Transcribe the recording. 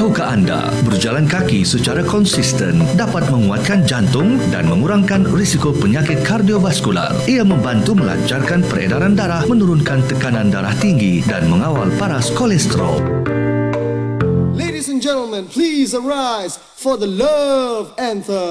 tahukah anda, berjalan kaki secara konsisten dapat menguatkan jantung dan mengurangkan risiko penyakit kardiovaskular. Ia membantu melancarkan peredaran darah, menurunkan tekanan darah tinggi dan mengawal paras kolesterol. Ladies and gentlemen, please arise for the love anthem.